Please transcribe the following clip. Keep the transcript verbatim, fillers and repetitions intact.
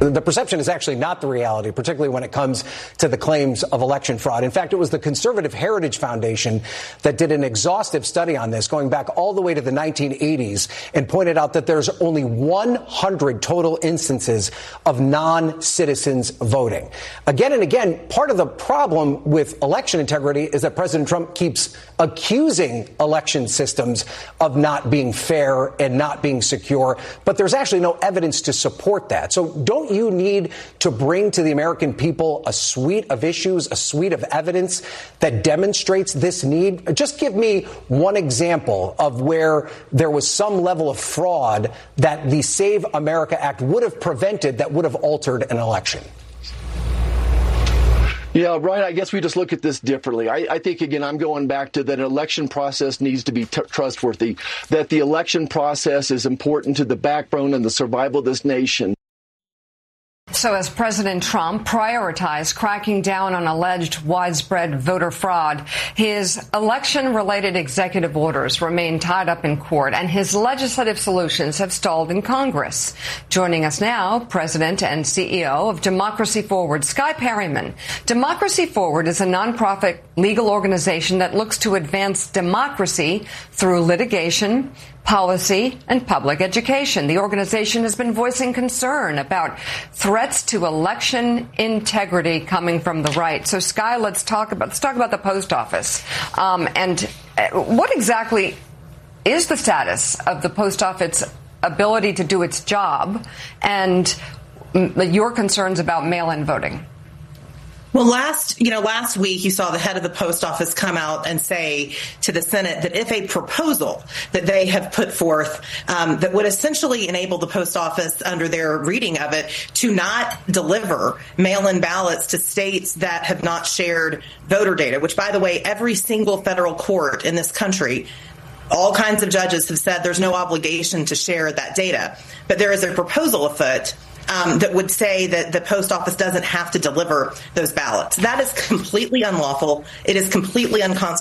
The perception is actually not the reality, particularly when it comes to the claims of election fraud. In fact, it was the Conservative Heritage Foundation that did an exhaustive study on this going back all the way to the nineteen eighties and pointed out that there's only one hundred total instances of non-citizens voting. Again and again, part of the problem with election integrity is that President Trump keeps accusing election systems of not being fair and not being secure, but there's actually no evidence to support that. So don't you need to bring to the American people a suite of issues, a suite of evidence that demonstrates this need? Just give me one example of where there was some level of fraud that the Save America Act would have prevented that would have altered an election. Yeah, Ryan, I guess we just look at this differently. I, I think, again, I'm going back to that an election process needs to be t- trustworthy, that the election process is important to the backbone and the survival of this nation. So as President Trump prioritized cracking down on alleged widespread voter fraud, his election-related executive orders remain tied up in court, and his legislative solutions have stalled in Congress. Joining us now, President and C E O of Democracy Forward, Skye Perryman. Democracy Forward is a nonprofit legal organization that looks to advance democracy through litigation, policy, and public education. The organization has been voicing concern about threats to election integrity coming from the right. So, Skye, let's talk about let's talk about the post office. Um, and what exactly is the status of the post office ability to do its job, and your concerns about mail-in voting? Well, last, you know, last week you saw the head of the post office come out and say to the Senate that if a proposal that they have put forth um, that would essentially enable the post office under their reading of it to not deliver mail-in ballots to states that have not shared voter data, which, by the way, every single federal court in this country, all kinds of judges have said there's no obligation to share that data. But there is a proposal afoot Um, that would say that the post office doesn't have to deliver those ballots. That is completely unlawful. It is completely unconstitutional.